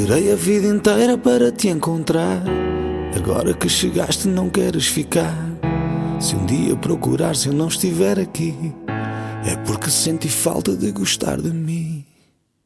Esperei a vida inteira para te encontrar. Agora que chegaste não queres ficar. Se um dia procurares e eu não estiver aqui, é porque senti falta de gostar de mim.